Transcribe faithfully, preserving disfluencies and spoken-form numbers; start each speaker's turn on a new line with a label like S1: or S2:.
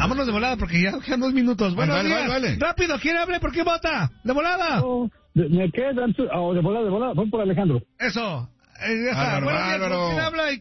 S1: Vámonos de volada porque ya quedan dos minutos. Buenos
S2: vale,
S1: días.
S2: vale, vale.
S1: Rápido, ¿quién hable? ¿Por qué vota? De volada.
S3: Oh, de, me quedan, oh, de volada, de volada, voy por Alejandro.
S1: Eso. Eh, ya está.
S2: Álvaro,
S1: Buenos días,
S2: Álvaro.
S1: ¿quién habla?